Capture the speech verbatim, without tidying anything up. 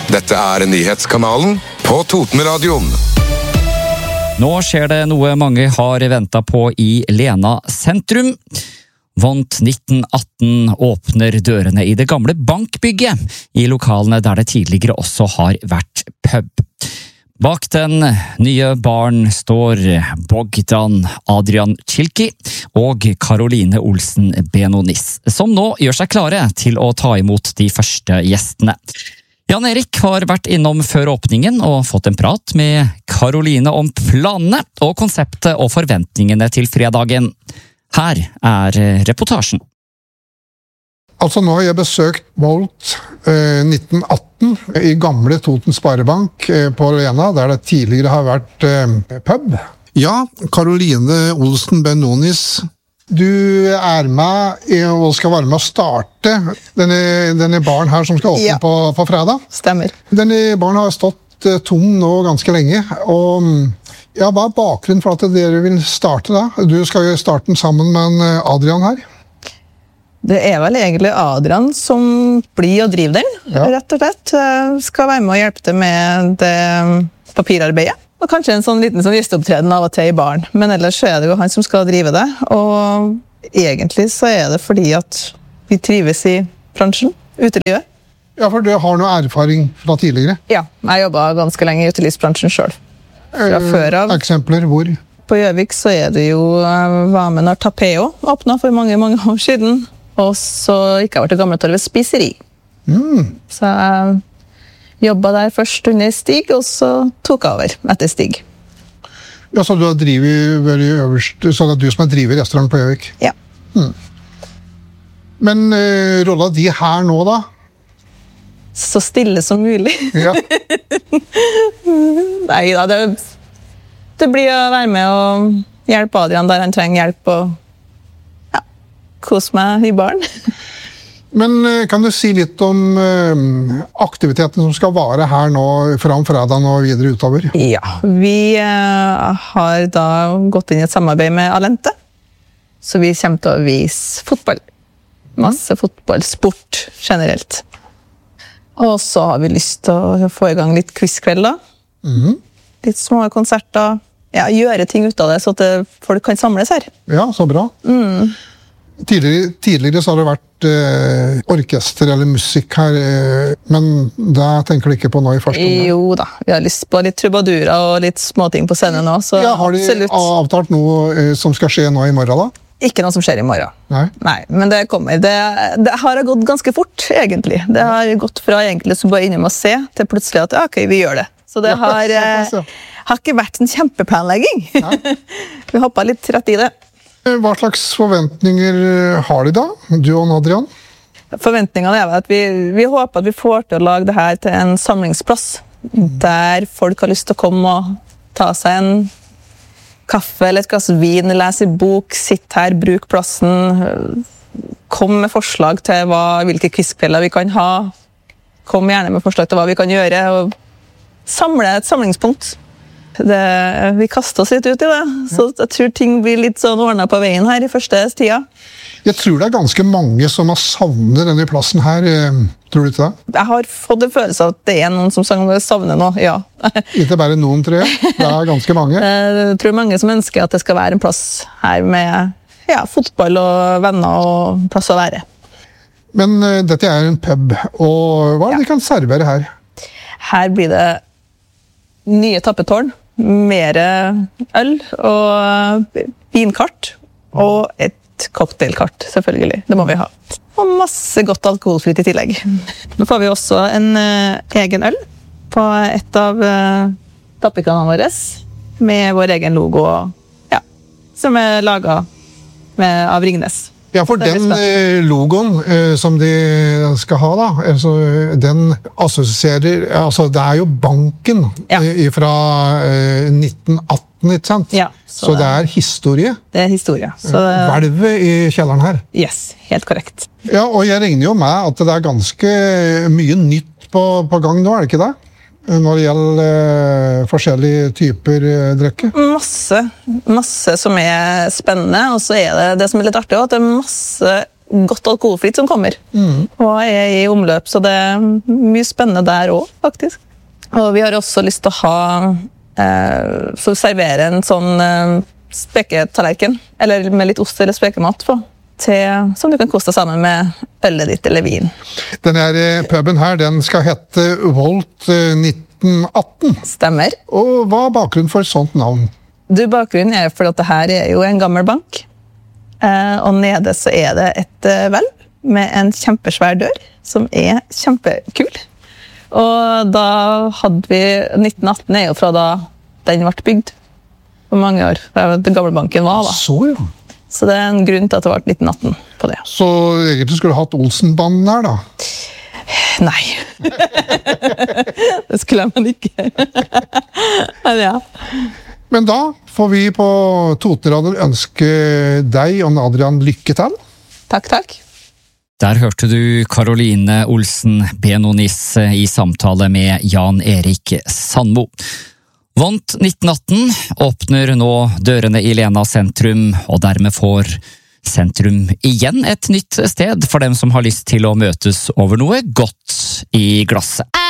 Dette er nyhetskanalen på Totenradioen. Nå skjer det noe mange har ventet på i Lena sentrum. Vånt nitten atten åpner dørene i det gamle bankbygget, i lokalene der det tidligere også har vært pub. Bak den nye baren står Bogdan Adrian Chilki og Caroline Olsen Benonis, som nå gjør seg klare til å ta imot de første gjestene. Jan Erik har vært innom før åpningen og fått en prat med Caroline om planene og konseptet og forventningene til fredagen. Her er reportasjen. Altså nå har jeg besøkt Volt eh, nitten atten i gamle Toten Sparebank eh, på Lena, der det tidligere har vært eh, pub. Ja, Caroline Olsen Benonis, du er med og skal være med å starte denne, denne baren her som skal åpne ja. på, på fredag. Stemmer. Denne baren har stått eh, tom nå ganske lenge, og ja, hva er bakgrunnen for at dere vil starte da? Du skal jo starte den sammen med Adrian her. Det er vel egentlig Adrian som blir og driver den, ja. rett og slett. Skal være med og hjelpe til med det papirarbeidet. Og kanskje en sånn liten sånn gjesteopptreden av og til i baren. Men ellers er det jo han som skal drive det. Og egentlig så er det fordi at vi trives i bransjen, utelivet. Ja, for du har noe erfaring fra tidligere? Ja, jeg jobbet ganske lenge i utelivsbransjen selv. Fra før av. Eksempler hvor? På Gjøvik så er det jo, var med når Tapeo åpnet for mange, mange år siden. Og så gikk jeg over til Gamletorvet spiseri. Mm. Så jeg jobbet der først under Stig, og så tok jeg over etter Stig. Ja, så du har drivet veldig øverst, så det er du som har drivet restaurant på Gjøvik? Ja. Mm. Men uh, rolla de her nå da? Så stille som mulig. Ja. Nei da, det, det blir å være med og hjelpe Adrian der han trenger hjelp, og kos meg i baren. Men kan du si litt om uh, aktiviteten som skal være her nå fra fredag og videre utover? Ja, vi uh, har da gått inn i et samarbeid med Alente. Så vi kommer til å vise fotball. Masse mm. fotball, sport generelt. Og så har vi lyst til å få i gang litt quizkvelder. Mm. Litt små konserter. Ja, gjøre ting ut av det, så at det, folk kan samles her. Ja, så bra. Mm. Tidligere, tidligere så har det vært eh, orkester eller musikk her, eh, men det tenker du ikke på nå i første omgang? Jo da, vi har lyst på litt trubadurer og litt småting på scenen nå. Så ja, har de absolutt. Avtalt noe eh, som skal skje nå i morgen da? Ikke noe som skjer i morgen. Nei? Nei, men det kommer. Det, det har gått ganske fort, egentlig. Det har gått fra egentlig så bare innom å se, til plutselig at ja, ok, vi gjør det. Så det har, eh, har ikke vært en kjempeplanlegging. Vi hoppet litt rett i det. Hva slags forventninger har de da, du og Adrian? Forventningene er at vi, vi håper at vi får til å lage det her til en samlingsplass, der folk har lyst til å komme og ta seg en kaffe eller et glass vin, lese bok, sitte her, bruke plassen, kom med forslag til hva, hvilke quizkvelder vi kan ha, kom gjerne med forslag til hva vi kan gjøre, og samle et samlingspunkt. Det, vi kaster oss litt ut i det, så jeg tror ting blir litt sånn ordnet på veien her i første tida. Jeg tror det er ganske mange som har savnet denne plassen her, tror du ikke det? Jeg har fått en følelse av at det er noen som savner nå, ja. Ikke bare noen, tror jeg. Det er ganske mange. Jeg tror mange som ønsker at det skal være en plass her med ja, fotball og venner og plass å være. Men uh, dette er en pub, og hva er det ja. de kan servere her? Her blir det nye tappetårn, mer øl og vinkart, og et cocktailkart, selvfølgelig. Det må vi ha. Og masse godt alkoholfritt i tillegg. Nå får vi også en uh, egen øl på et av uh, tappekanene våre, med vår egen logo, ja, som er laget med, av Ringnes. Ja, for den logoen eh, som de skal ha da, altså, den assosierer, altså det er jo banken ja. fra eh, nitten atten, ikke sant? Ja, så, så det er historie. Det er historie. Så det... Hvelvet i kjelleren her. Yes, helt korrekt. Ja, og jeg regner jo med at det er ganske mye nytt på, på gang nå, er det ikke det? Når det gjelder eh, forskjellige typer eh, drikke? Masse, masse som er spennende, og så er det det som er litt artig, at det er masse godt alkoholfritt som kommer. Mm. Og er i omløp, så det er mye spennende der også, faktisk. Og vi har også lyst til å ha, eh, så servere en sånn eh, speketallerken, eller med litt ost eller spekemat på, til, som du kan koste sammen med ølet ditt eller vin. Denne her puben her, den skal hete Volt nitten atten. Stemmer. Og hva er bakgrunnen for et sånt navn? Du, bakgrunnen er for at det her er jo en gammel bank, eh, og nede så er det et eh, hvelv med en kjempesvær dør, som er kjempekul. Og da hadde vi, nitten atten er jo fra da den ble bygd, for mange år, fra den gamle banken var da. Så ja. Så det er en grunn til at det ble nitten atten på det. Så egentlig skulle du hatt Olsenbanden her da? Nei. Det skulle jeg man ikke. Men ja. Men da får vi på Totenradioen ønske deg og Adrian lykke til. Takk, takk. Der hørte du Karoline Olsen Benoniss i samtale med Jan Erik Sandmo. Vont nitten atten åpner nå dørene i Lena sentrum, og dermed får sentrum igjen et nytt sted for dem som har lyst til å møtes over noe godt i glasset.